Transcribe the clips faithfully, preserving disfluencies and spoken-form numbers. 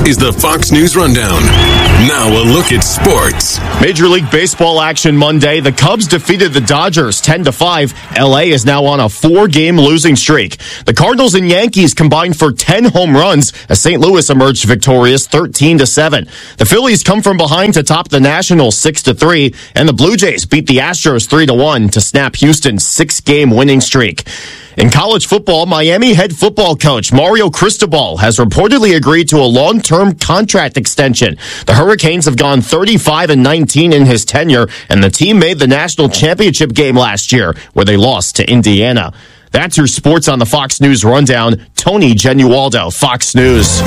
is the Fox News Rundown. Now a look at sports. Major League Baseball action Monday. The Cubs defeated the Dodgers ten to five. L A is now on a four-game losing streak. The Cardinals and Yankees combined for ten home runs as Saint Louis emerged victorious thirteen to seven. The Phillies come from behind to top the Nationals six to three, and the Blue Jays beat the Astros three to one to snap Houston's six-game winning streak. In college football, Miami head football coach Mario Cristobal has reportedly agreed to a long-term contract extension. The Hurricanes have gone thirty-five and nineteen in his tenure, and the team made the national championship game last year, where they lost to Indiana. That's your sports on the Fox News Rundown. Tony Genualdo, Fox News.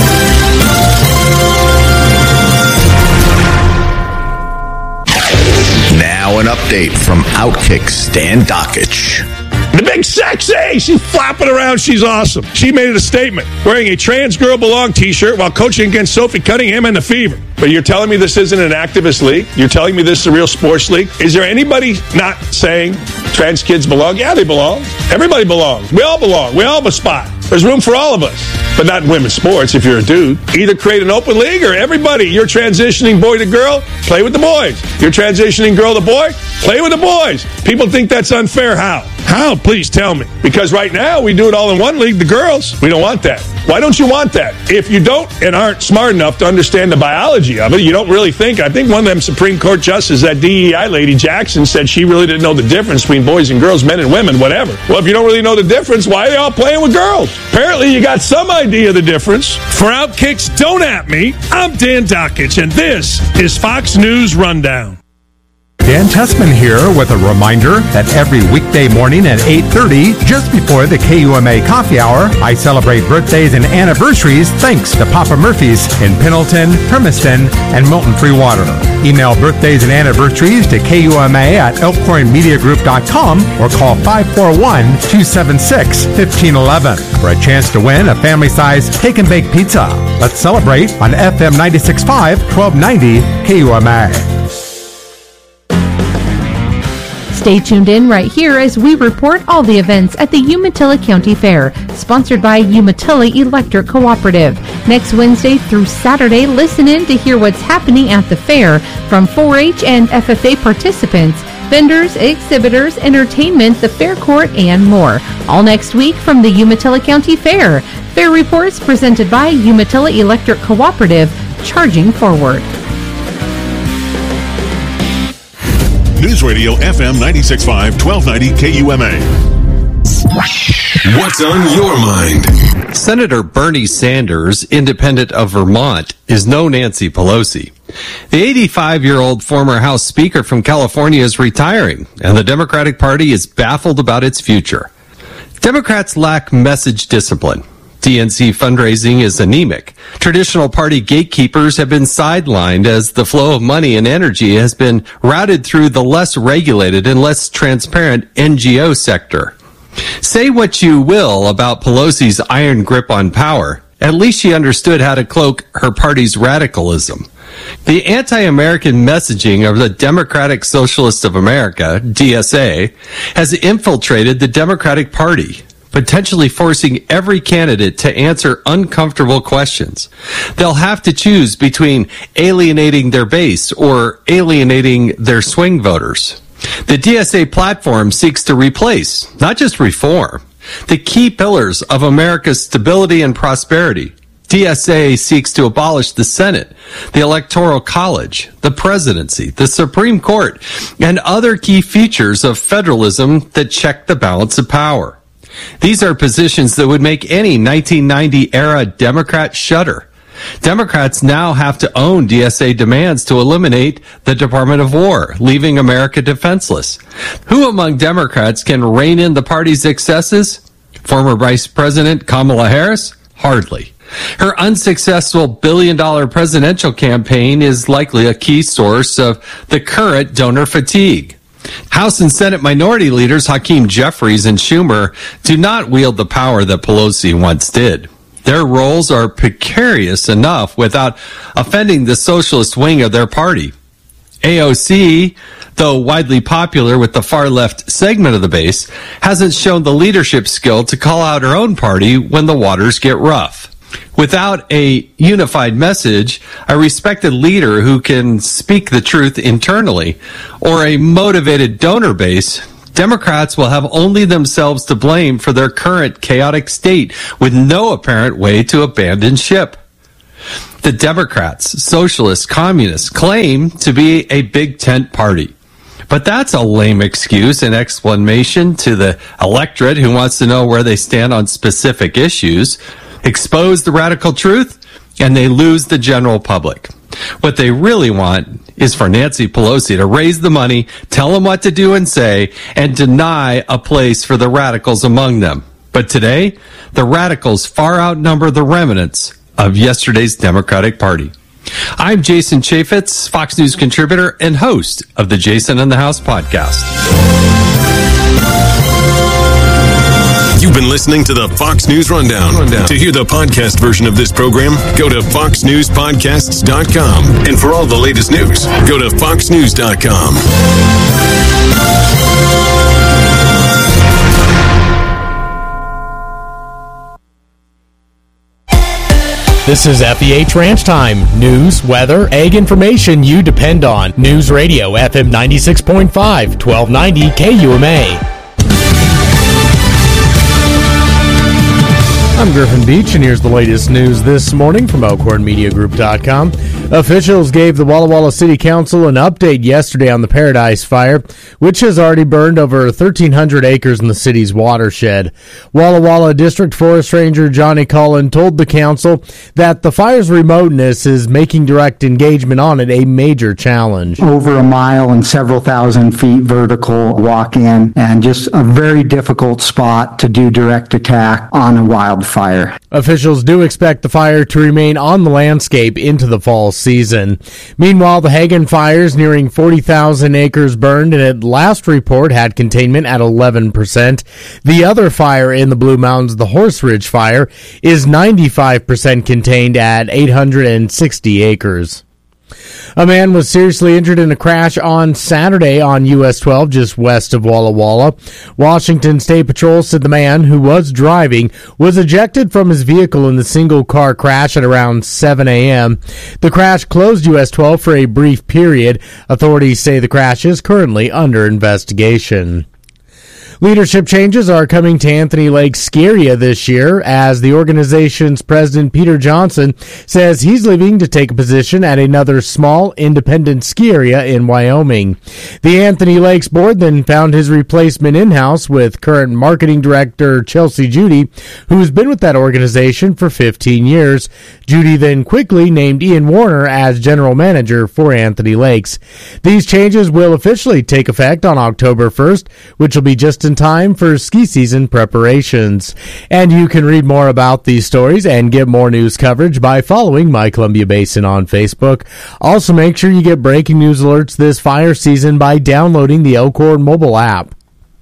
Now an update from Outkick Stan Dakich. The big sexy! She's flopping around. She's awesome. She made it a statement, wearing a Trans Girl Belong t-shirt while coaching against Sophie Cunningham and the Fever. But you're telling me this isn't an activist league? You're telling me this is a real sports league? Is there anybody not saying trans kids belong? Yeah, they belong. Everybody belongs. We all belong. We all have a spot. There's room for all of us. But not in women's sports if you're a dude. Either create an open league or everybody, you're transitioning boy to girl, play with the boys. You're transitioning girl to boy, play with the boys. People think that's unfair. How? How? Please tell me. Because right now we do it all in one league, the girls. We don't want that. Why don't you want that? If you don't and aren't smart enough to understand the biology of it, you don't really think. I think one of them Supreme Court justices, that D E I lady Jackson, said she really didn't know the difference between boys and girls, men and women, whatever. Well, if you don't really know the difference, why are they all playing with girls? Apparently you got some idea of the difference. For Outkicks, don't at me. I'm Dan Dakich, and this is Fox News Rundown. Dan Tessman here with a reminder that every weekday morning at eight thirty, just before the K U M A coffee hour, I celebrate birthdays and anniversaries thanks to Papa Murphy's in Pendleton, Hermiston, and Milton Freewater. Email birthdays and anniversaries to K U M A at elkhorn media group dot com or call five four one, two seven six, one five one one for a chance to win a family-sized take and bake pizza. Let's celebrate on F M ninety-six point five, twelve ninety K U M A. Stay tuned in right here as we report all the events at the Umatilla County Fair, sponsored by Umatilla Electric Cooperative. Next Wednesday through Saturday, listen in to hear what's happening at the fair from four H and F F A participants, vendors, exhibitors, entertainment, the fair court, and more. All next week from the Umatilla County Fair. Fair reports presented by Umatilla Electric Cooperative, charging forward. News Radio F M ninety-six point five, twelve ninety K U M A. What's on your mind? Senator Bernie Sanders, independent of Vermont, is no Nancy Pelosi. The eighty-five-year-old former House Speaker from California is retiring, and the Democratic Party is baffled about its future. Democrats lack message discipline. D N C fundraising is anemic. Traditional party gatekeepers have been sidelined as the flow of money and energy has been routed through the less regulated and less transparent N G O sector. Say what you will about Pelosi's iron grip on power, at least she understood how to cloak her party's radicalism. The anti-American messaging of the Democratic Socialists of America, D S A, has infiltrated the Democratic Party, potentially forcing every candidate to answer uncomfortable questions. They'll have to choose between alienating their base or alienating their swing voters. The D S A platform seeks to replace, not just reform, the key pillars of America's stability and prosperity. D S A seeks to abolish the Senate, the Electoral College, the presidency, the Supreme Court, and other key features of federalism that check the balance of power. These are positions that would make any nineteen ninety-era Democrat shudder. Democrats now have to own D S A demands to eliminate the Department of War, leaving America defenseless. Who among Democrats can rein in the party's excesses? Former Vice President Kamala Harris? Hardly. Her unsuccessful billion-dollar presidential campaign is likely a key source of the current donor fatigue. House and Senate minority leaders Hakeem Jeffries and Schumer do not wield the power that Pelosi once did. Their roles are precarious enough without offending the socialist wing of their party. A O C, though widely popular with the far-left segment of the base, hasn't shown the leadership skill to call out her own party when the waters get rough. Without a unified message, a respected leader who can speak the truth internally, or a motivated donor base, Democrats will have only themselves to blame for their current chaotic state with no apparent way to abandon ship. The Democrats, socialists, communists claim to be a big tent party. But that's a lame excuse and explanation to the electorate who wants to know where they stand on specific issues. Expose the radical truth, and they lose the general public. What they really want is for Nancy Pelosi to raise the money, tell them what to do and say, and deny a place for the radicals among them. But today, the radicals far outnumber the remnants of yesterday's Democratic Party. I'm Jason Chaffetz, Fox News contributor and host of the Jason in the House podcast. You've been listening to the Fox News Rundown. Rundown. To hear the podcast version of this program, go to fox news podcasts dot com. And for all the latest news, go to fox news dot com. This is F E H Ranch Time. News, weather, ag information you depend on. News Radio, F M ninety-six point five, twelve ninety K U M A. I'm Griffin Beach, and here's the latest news this morning from Elkhorn Media Group dot com. Officials gave the Walla Walla City Council an update yesterday on the Paradise Fire, which has already burned over thirteen hundred acres in the city's watershed. Walla Walla District Forest Ranger Johnny Cullen told the council that the fire's remoteness is making direct engagement on it a major challenge. Over a mile and several thousand feet vertical walk-in, and just a very difficult spot to do direct attack on a wildfire. Officials do expect the fire to remain on the landscape into the fall season. Meanwhile, the Hagen fires nearing forty thousand acres burned, and at last report had containment at eleven percent. The other fire in the Blue Mountains, the Horse Ridge Fire, is ninety-five percent contained at eight hundred sixty acres. A man was seriously injured in a crash on Saturday on U S twelve just west of Walla Walla. Washington State Patrol said the man, who was driving, was ejected from his vehicle in the single-car crash at around seven a.m. The crash closed U S twelve for a brief period. Authorities say the crash is currently under investigation. Leadership changes are coming to Anthony Lake Ski Area this year, as the organization's president, Peter Johnson, says he's leaving to take a position at another small independent ski area in Wyoming. The Anthony Lakes board then found his replacement in-house with current marketing director Chelsea Judy, who's been with that organization for fifteen years. Judy then quickly named Ian Warner as general manager for Anthony Lakes. These changes will officially take effect on October first, which will be just in time for ski season preparations. And you can read more about these stories and get more news coverage by following My Columbia Basin on Facebook. Also, make sure you get breaking news alerts this fire season by downloading the Elkhorn mobile app.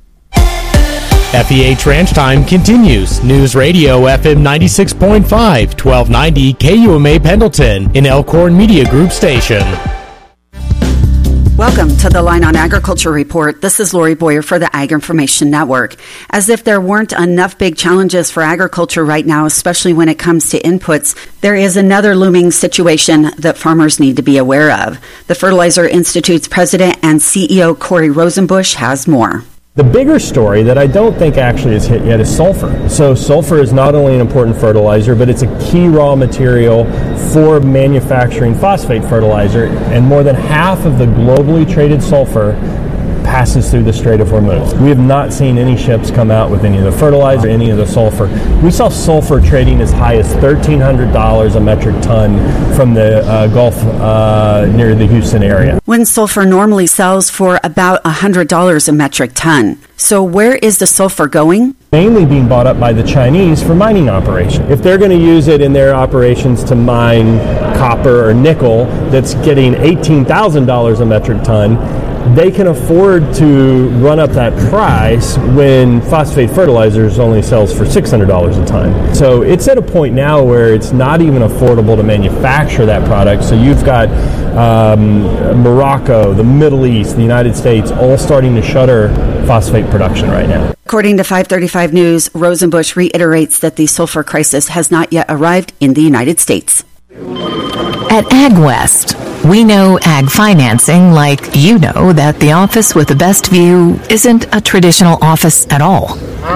F E H Ranch Time continues. News Radio F M ninety-six point five, twelve ninety K U M A Pendleton, an Elkhorn Media Group station. Welcome to the Line on Agriculture Report. This is Lori Boyer for the Ag Information Network. As if there weren't enough big challenges for agriculture right now, especially when it comes to inputs, there is another looming situation that farmers need to be aware of. The Fertilizer Institute's president and C E O Corey Rosenbusch has more. The bigger story that I don't think actually is hit yet is sulfur. So sulfur is not only an important fertilizer, but it's a key raw material for manufacturing phosphate fertilizer, and more than half of the globally traded sulfur passes through the Strait of Hormuz. We have not seen any ships come out with any of the fertilizer, any of the sulfur. We saw sulfur trading as high as thirteen hundred dollars a metric ton from the uh, Gulf uh, near the Houston area. When sulfur normally sells for about one hundred dollars a metric ton. So where is the sulfur going? Mainly being bought up by the Chinese for mining operations. If they're going to use it in their operations to mine copper or nickel that's getting eighteen thousand dollars a metric ton, they can afford to run up that price when phosphate fertilizers only sells for six hundred dollars a ton. So it's at a point now where it's not even affordable to manufacture that product. So you've got um, Morocco, the Middle East, the United States, all starting to shutter phosphate production right now. According to five thirty-five News, Rosenbusch reiterates that the sulfur crisis has not yet arrived in the United States. At AgWest, we know ag financing like you know that the office with the best view isn't a traditional office at all.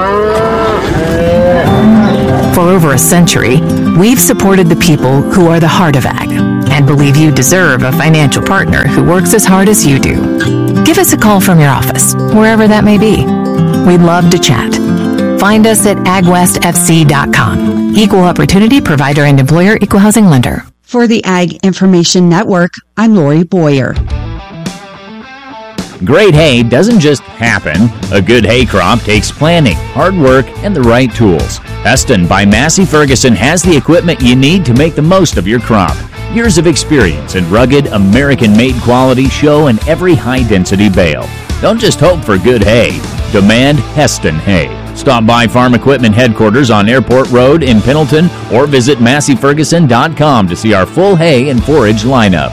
For over a century, we've supported the people who are the heart of ag and believe you deserve a financial partner who works as hard as you do. Give us a call from your office, wherever that may be. We'd love to chat. Find us at ag west f c dot com. Equal Opportunity Provider and Employer Equal Housing Lender. For the Ag Information Network, I'm Lori Boyer. Great hay doesn't just happen. A good hay crop takes planning, hard work, and the right tools. Heston by Massey Ferguson has the equipment you need to make the most of your crop. Years of experience and rugged American-made quality show in every high-density bale. Don't just hope for good hay. Demand Heston hay. Stop by Farm Equipment Headquarters on Airport Road in Pendleton or visit massey ferguson dot com to see our full hay and forage lineup.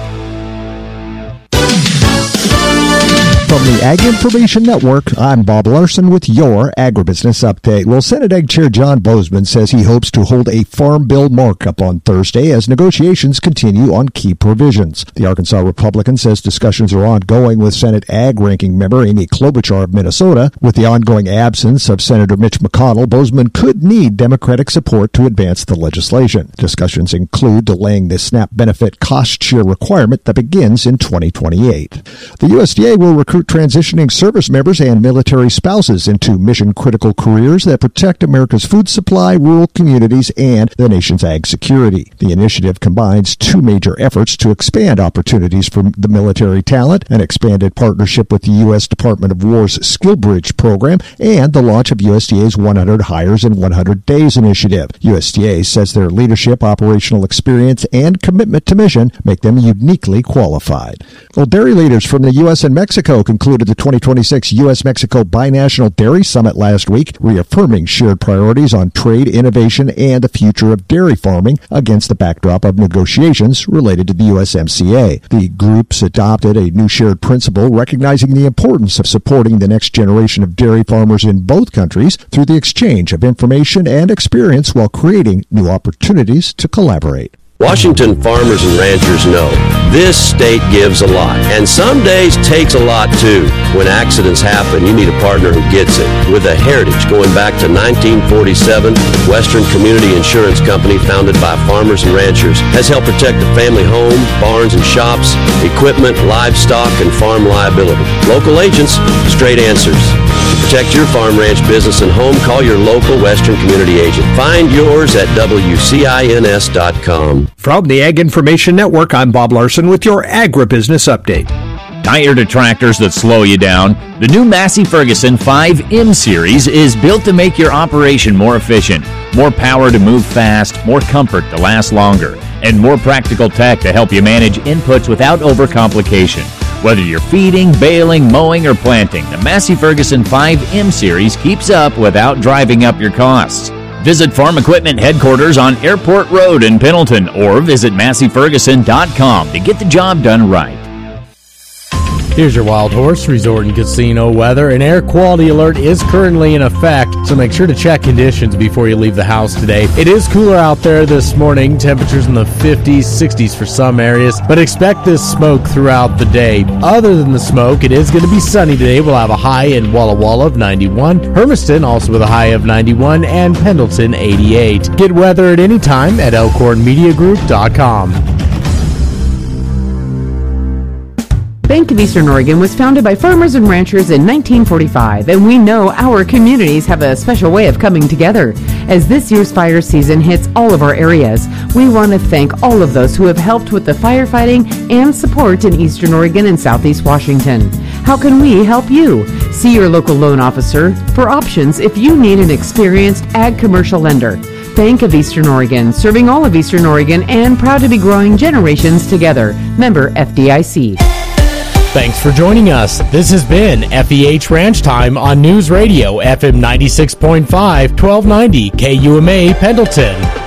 From the Ag Information Network, I'm Bob Larson with your Agribusiness Update. Well, Senate Ag Chair John Boozman says he hopes to hold a Farm Bill markup on Thursday as negotiations continue on key provisions. The Arkansas Republican says discussions are ongoing with Senate Ag Ranking Member Amy Klobuchar of Minnesota. With the ongoing absence of Senator Mitch McConnell, Boozman could need Democratic support to advance the legislation. Discussions include delaying the SNAP benefit cost share requirement that begins in twenty twenty-eight. The U S D A will recruit transitioning service members and military spouses into mission-critical careers that protect America's food supply, rural communities, and the nation's ag security. The initiative combines two major efforts to expand opportunities for the military talent, an expanded partnership with the U S Department of War's SkillBridge program, and the launch of U S D A's one hundred Hires in one hundred Days initiative. U S D A says their leadership, operational experience, and commitment to mission make them uniquely qualified. Well, dairy leaders from the U S and Mexico concluded the twenty twenty-six U S Mexico Binational Dairy Summit last week, reaffirming shared priorities on trade, innovation, and the future of dairy farming against the backdrop of negotiations related to the U S M C A. The groups adopted a new shared principle recognizing the importance of supporting the next generation of dairy farmers in both countries through the exchange of information and experience while creating new opportunities to collaborate. Washington farmers and ranchers know this state gives a lot, and some days takes a lot too. When accidents happen, you need a partner who gets it. With a heritage going back to nineteen forty-seven, Western Community Insurance Company, founded by farmers and ranchers, has helped protect the family home, barns and shops, equipment, livestock, and farm liability. Local agents, straight answers. To protect your farm, ranch, business, and home, call your local Western Community agent. Find yours at W C I N S dot com. From the Ag Information Network, I'm Bob Larson with your Agribusiness Update. Tired of tractors that slow you down? The new Massey Ferguson five M Series is built to make your operation more efficient, more power to move fast, more comfort to last longer, and more practical tech to help you manage inputs without overcomplication. Whether you're feeding, baling, mowing, or planting, the Massey Ferguson five M Series keeps up without driving up your costs. Visit Farm Equipment Headquarters on Airport Road in Pendleton or visit massey ferguson dot com to get the job done right. Here's your Wild Horse Resort and Casino weather. An air quality alert is currently in effect, so make sure to check conditions before you leave the house today. It is cooler out there this morning, temperatures in the fifties, sixties for some areas, but expect this smoke throughout the day. Other than the smoke, it is going to be sunny today. We'll have a high in Walla Walla of ninety-one, Hermiston also with a high of ninety-one, and Pendleton eighty-eight. Get weather at any time at elkhorn media group dot com. Bank of Eastern Oregon was founded by farmers and ranchers in nineteen forty-five, and we know our communities have a special way of coming together. As this year's fire season hits all of our areas, we want to thank all of those who have helped with the firefighting and support in Eastern Oregon and Southeast Washington. How can we help you? See your local loan officer for options if you need an experienced ag commercial lender. Bank of Eastern Oregon, serving all of Eastern Oregon and proud to be growing generations together. Member F D I C. Thanks for joining us. This has been F E H Ranch Time on News Radio F M ninety-six point five, twelve ninety K U M A Pendleton.